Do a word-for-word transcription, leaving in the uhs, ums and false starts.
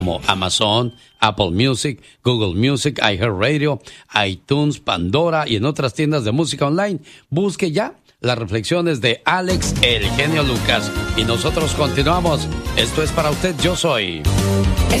como Amazon, Apple Music, Google Music, iHeartRadio, iTunes, Pandora y en otras tiendas de música online. Busque ya las reflexiones de Alex, el genio Lucas. Y nosotros continuamos. Esto es para usted, yo soy...